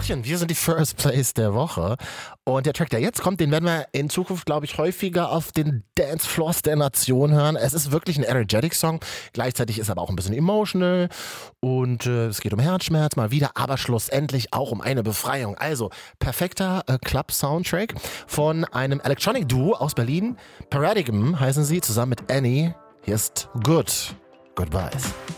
Hallöchen, wir sind die First Place der Woche. Und der Track, der jetzt kommt, den werden wir in Zukunft, glaube ich, häufiger auf den Dancefloors der Nation hören. Es ist wirklich ein Energetic-Song. Gleichzeitig ist er aber auch ein bisschen emotional. Und es geht um Herzschmerz mal wieder, aber schlussendlich auch um eine Befreiung. Also, perfekter Club-Soundtrack von einem Electronic-Duo aus Berlin. Paradigm heißen sie, zusammen mit Annie. Hier ist Good. Goodbyes.